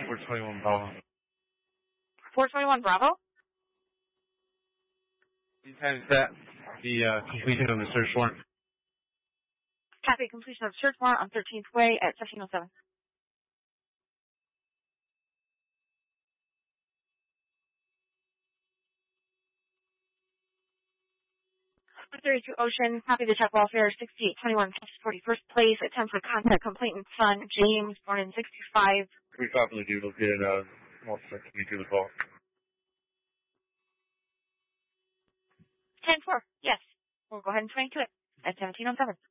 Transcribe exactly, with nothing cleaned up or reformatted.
four twenty-one Bravo. four twenty-one Bravo? Lead time is that the uh, completion of the search warrant. Copy completion of search warrant on thirteenth Way at seventeen oh seven. one thirty-two Ocean, copy the check welfare, sixty-eight twenty-one, forty-first place, attempt for contact complainant son, James, born in sixty-five. We properly do located, uh, multiple me to the call. ten four, yes. We'll go ahead and twenty-two it at seventeen oh seven.